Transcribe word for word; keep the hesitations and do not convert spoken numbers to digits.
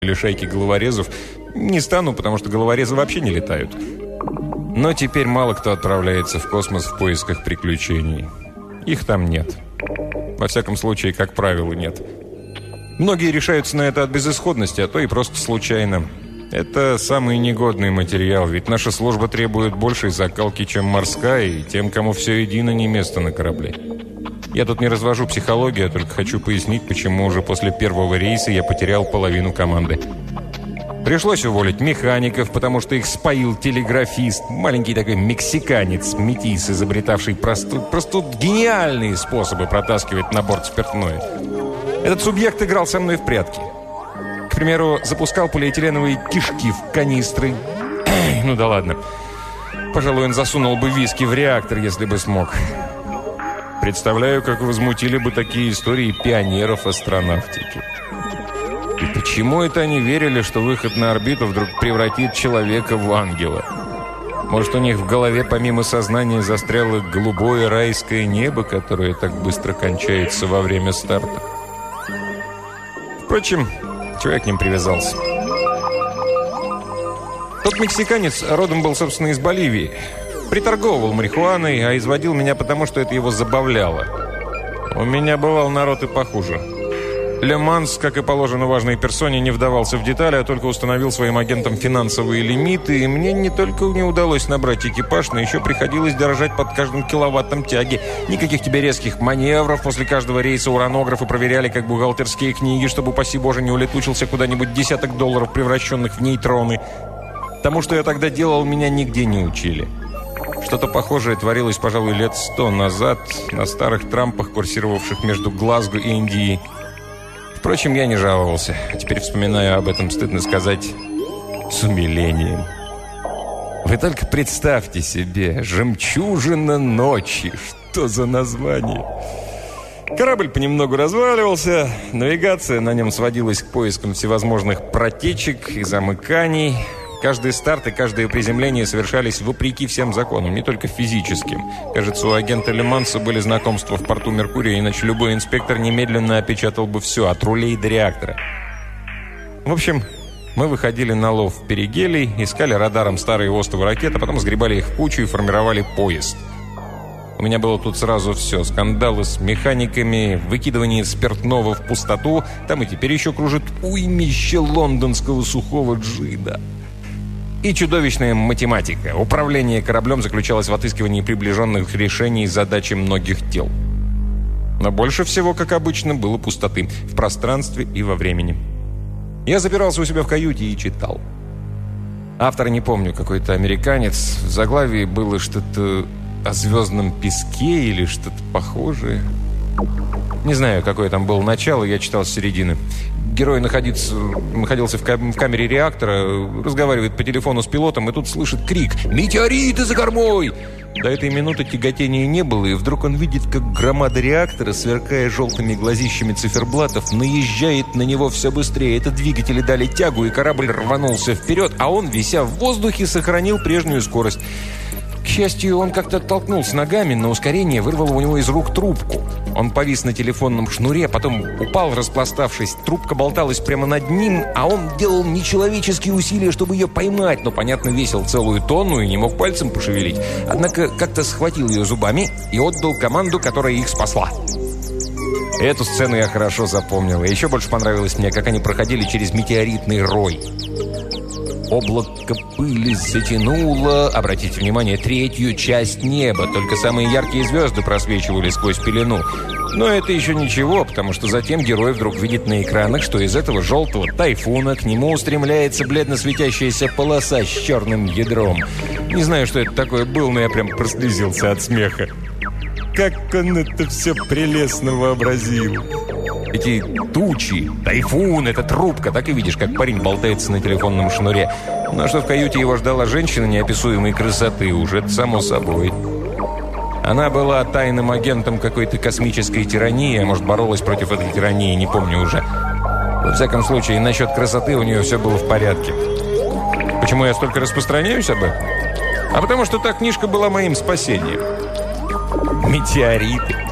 или шайки головорезов, не стану, потому что головорезы вообще не летают. Но теперь мало кто отправляется в космос в поисках приключений. Их там нет. Во всяком случае, как правило, нет. Многие решаются на это от безысходности, а то и просто случайно. Это самый негодный материал, ведь наша служба требует большей закалки, чем морская, и тем, кому все едино, не место на корабле. Я тут не развожу психологию, а только хочу пояснить, почему уже после первого рейса я потерял половину команды. Пришлось уволить механиков, потому что их споил телеграфист, маленький такой мексиканец, метис, изобретавший просто, просто гениальные способы протаскивать на борт спиртное. Этот субъект играл со мной в прятки. К примеру, запускал полиэтиленовые кишки в канистры. Ну да ладно. Пожалуй, он засунул бы виски в реактор, если бы смог. Представляю, как возмутили бы такие истории пионеров астронавтики. И почему это они верили, что выход на орбиту вдруг превратит человека в ангела? Может, у них в голове помимо сознания застряло голубое райское небо, которое так быстро кончается во время старта? Впрочем, чего я к ним привязался? Тот мексиканец родом был, собственно, из Боливии. Приторговывал марихуаной, а изводил меня потому, что это его забавляло. У меня бывал народ и похуже. Ле Манс, как и положено важной персоне, не вдавался в детали, а только установил своим агентам финансовые лимиты, и мне не только не удалось набрать экипаж, но еще приходилось дорожать под каждым киловаттом тяги. Никаких тебе резких маневров. После каждого рейса уранографы проверяли, как бухгалтерские книги, чтобы, упаси боже, не улетучился куда-нибудь десяток долларов, превращенных в нейтроны. Тому, что я тогда делал, меня нигде не учили. Что-то похожее творилось, пожалуй, лет сто назад на старых трампах, курсировавших между Глазго и Индией. Впрочем, я не жаловался. А теперь, вспоминаю об этом, стыдно сказать, с умилением. Вы только представьте себе, «Жемчужина ночи». Что за название? Корабль понемногу разваливался. Навигация на нем сводилась к поискам всевозможных протечек и замыканий. Каждый старт и каждое приземление совершались вопреки всем законам, не только физическим. Кажется, у агента Ле Манса были знакомства в порту Меркурия, иначе любой инспектор немедленно опечатал бы все, от рулей до реактора. В общем, мы выходили на лов перигелий, искали радаром старые остовы ракет, а потом сгребали их в кучу и формировали поезд. У меня было тут сразу все. Скандалы с механиками, выкидывание спиртного в пустоту. Там и теперь еще кружит уймище лондонского сухого джида. И чудовищная математика. Управление кораблем заключалось в отыскивании приближенных решений задачи многих тел. Но больше всего, как обычно, было пустоты в пространстве и во времени. Я запирался у себя в каюте и читал. Автора не помню, какой-то американец. В заглавии было что-то о звездном песке или что-то похожее. Не знаю, какое там было начало, я читал с середины. Герой находится, находился в, кам- в камере реактора, разговаривает по телефону с пилотом, и тут слышит крик «Метеориты за кормой!». До этой минуты тяготения не было, и вдруг он видит, как громада реактора, сверкая желтыми глазищами циферблатов, наезжает на него все быстрее. Это двигатели дали тягу, и корабль рванулся вперед, а он, вися в воздухе, сохранил прежнюю скорость. К счастью, он как-то оттолкнулся ногами, но ускорение вырвало у него из рук трубку. Он повис на телефонном шнуре, потом упал, распластавшись. Трубка болталась прямо над ним, а он делал нечеловеческие усилия, чтобы ее поймать, но, понятно, весил целую тонну и не мог пальцем пошевелить. Однако как-то схватил ее зубами и отдал команду, которая их спасла. Эту сцену я хорошо запомнил. И еще больше понравилось мне, как они проходили через метеоритный рой. Облако пыли затянуло, обратите внимание, третью часть неба. Только самые яркие звезды просвечивали сквозь пелену. Но это еще ничего, потому что затем герой вдруг видит на экранах, что из этого желтого тайфуна к нему устремляется бледно светящаяся полоса с черным ядром. Не знаю, что это такое было, но я прям прослезился от смеха. Как он это все прелестно вообразил. Эти тучи, тайфун, эта трубка. Так и видишь, как парень болтается на телефонном шнуре. Но что в каюте его ждала женщина неописуемой красоты, уже это само собой. Она была тайным агентом какой-то космической тирании, а может, боролась против этой тирании, не помню уже. Во всяком случае, насчет красоты у нее все было в порядке. Почему я столько распространяюсь об этом? А потому что та книжка была моим спасением. Метеориты.